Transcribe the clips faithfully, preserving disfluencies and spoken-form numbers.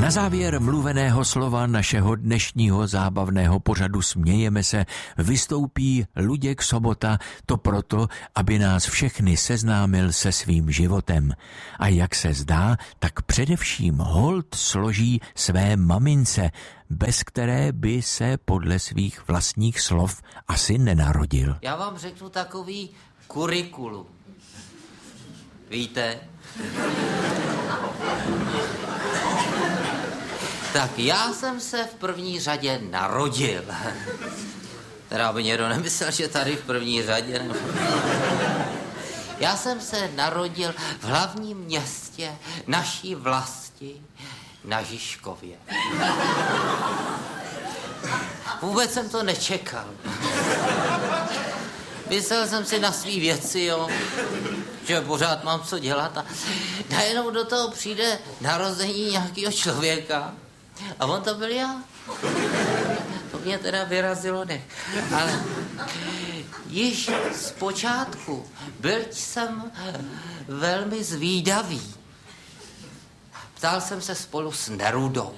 Na závěr mluveného slova našeho dnešního zábavného pořadu Smějeme se vystoupí Luděk Sobota, to proto, aby nás všechny seznámil se svým životem. A jak se zdá, tak především hold složí své mamince, bez které by se podle svých vlastních slov asi nenarodil. Já vám řeknu takový kurikulum. Víte? Tak já jsem se v první řadě narodil. Teda by někdo nemyslel, že tady v první řadě. Nebo... Já jsem se narodil v hlavním městě naší vlasti na Žižkově. Vůbec jsem to nečekal. Myslel jsem si na svý věci, jo, že pořád mám co dělat a najednou do toho přijde narození nějakého člověka a on to byl já. To mě teda vyrazilo nech. Ale již zpočátku byl jsem velmi zvídavý. Ptal jsem se spolu s Nerudou.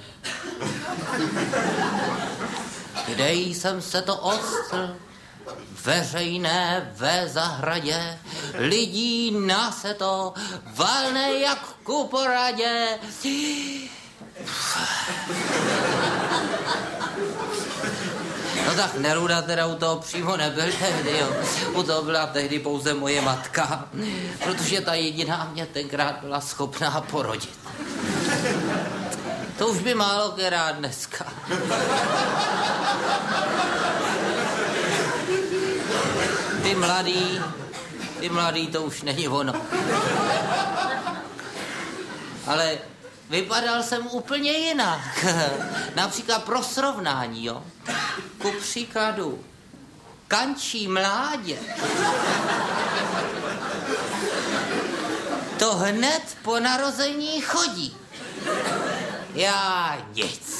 Kde jsem se to odstl? Veřejné ve zahradě, lidí na se to, valné jak ku poradě. No tak Neruda teda u toho přímo nebyl tehdy, jo. U toho byla tehdy pouze moje matka, protože ta jediná mě tenkrát byla schopná porodit. To už by málo která dneska. Ty mladý, ty mladý, to už není ono. Ale vypadal jsem úplně jinak. Například pro srovnání, jo. Ku příkladu, kančí mládě. To hned po narození chodí. Já nic.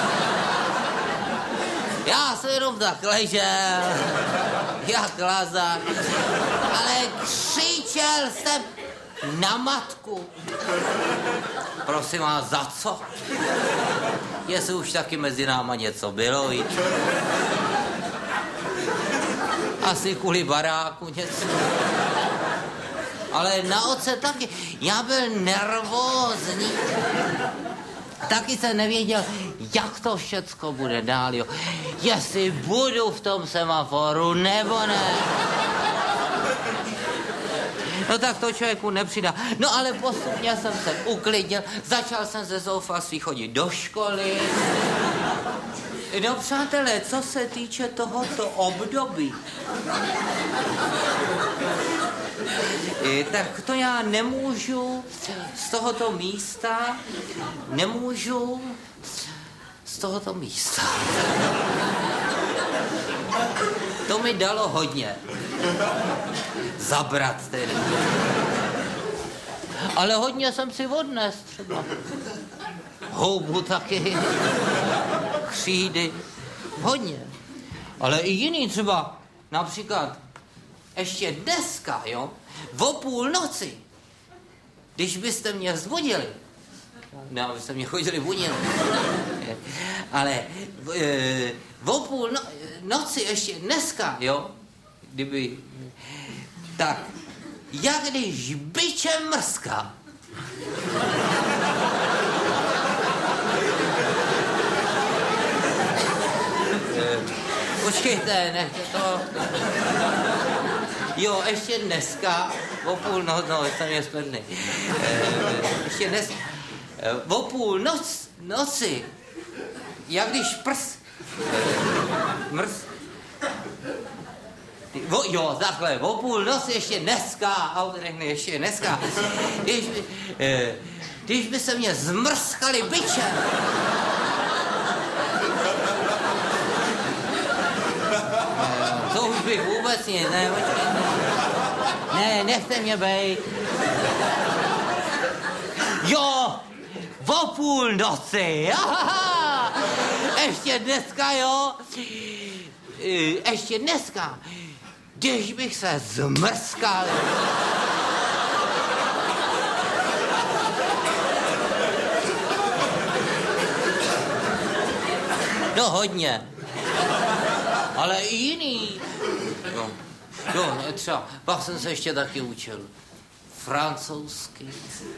Já jsem jenom tak ležel, jak lazar, ale křičel jsem na matku. Prosím vás, za co? Jestli už taky mezi náma něco bylo, víš? Asi kvůli baráku něco. Ale na otce taky. Já byl nervózní. Taky jsem nevěděl, jak to všecko bude dál, jo. Jestli budu v tom semaforu, nebo ne. No tak to člověku nepřidá. No ale postupně jsem se uklidnil, začal jsem ze zoufalství chodit do školy. No přátelé, co se týče tohoto období, tak to já nemůžu z tohoto místa, nemůžu z tohoto místa. To mi dalo hodně. Zabrat tedy. Ale hodně jsem si odnes třeba. Houbu taky. Křídy. Hodně. Ale i jiný třeba. Například ještě dneska, jo, o půlnoci, když byste mě zbudili, ne, abyste mě chodili budit, ale e, o půl no, noci ještě dneska, jo, kdyby, tak, jak když bičem mrská. e, počkejte, nechte to. Jo, ještě dneska, o půl noc, no, jsem je splný. E, ještě dnes, e, o půl noc, noci, jak když prs, e, mrs, o, jo, takhle, o půl noci ještě dneska, auto nechne ještě dneska, když by, e, když by se mě zmrskali bičem, to už bych vůbec nic, ne, ne, nechte mě bejt. Jo, o půl noci, aha, ještě dneska, jo, ještě dneska, když bych se zmrskal. No hodně. Ale i jiný. No, no třeba, pak jsem se ještě taky učil. Francouzsky.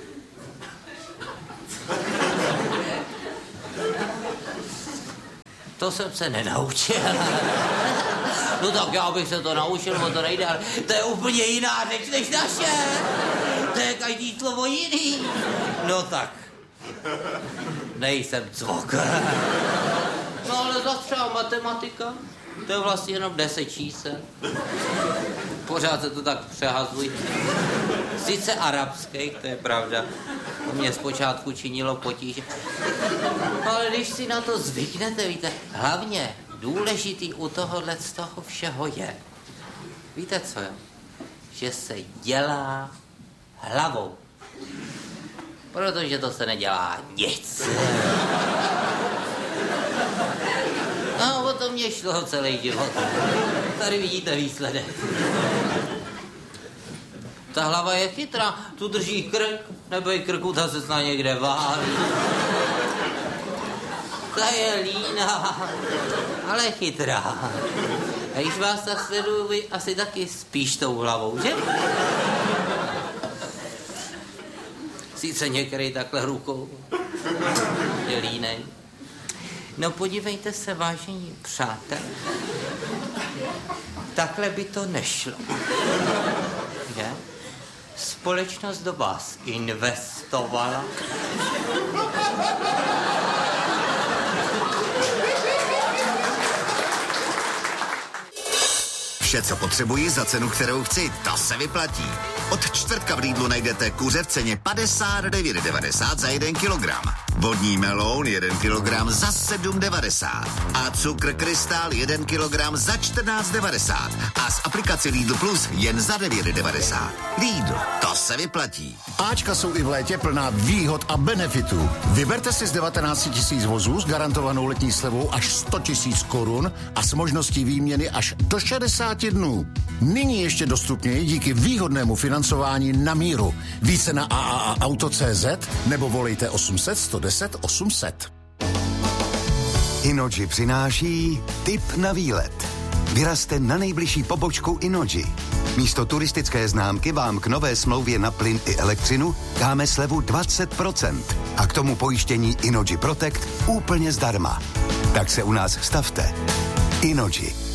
To jsem se nenaučil. No tak já bych se to naučil, bo to nejde, ale to je úplně jiná řeč než naše. To je každý slovo jiný. No tak. Nejsem cvok. No ale zase třeba matematika. To je vlastně jenom deset čísel. Pořád se to tak přehazují. Sice arabských, to je pravda. To mě zpočátku činilo potíže. Ale když si na to zvyknete, víte, hlavně důležitý u tohohle z toho všeho je. Víte co, jo? Že se dělá hlavou. Protože to se nedělá nic. No, o to mě šlo celý život. Tady vidíte výsledek. Ta hlava je chytrá, tu drží krk, nebo i krku, ta se snad někde válí. Ta je líná, ale chytrá. A když vás tak sleduju, vy asi taky spíš tou hlavou, že? Sice některý takhle rukou je línej. No podívejte se, vážení přátelé, takhle by to nešlo. Že? Společnost do vás investovala. Vše, co potřebuji za cenu, kterou chci, to se vyplatí. Od čtvrtka v Lidlu najdete kuře v ceně padesát devět devadesát za jeden kilogram. Vodní meloun jeden kilogram za sedm devadesát. A cukr krystal jeden kilogram za čtrnáct devadesát. A z aplikace Lidl Plus jen za devět devadesát. Lidl, to se vyplatí. Ačka jsou i v létě plná výhod a benefitů. Vyberte si z devatenáct tisíc vozů s garantovanou letní slevou až sto tisíc korun a s možností výměny až do šedesát dnů. Nyní ještě dostupněji díky výhodnému financování na míru. Více na a a a auto tečka cé zet nebo volejte osm set sto deset osm set. Innogy přináší tip na výlet. Vyrazte na nejbližší pobočku Innogy. Místo turistické známky vám k nové smlouvě na plyn i elektřinu dáme slevu dvacet procent a k tomu pojištění Innogy Protect úplně zdarma. Tak se u nás stavte. Innogy.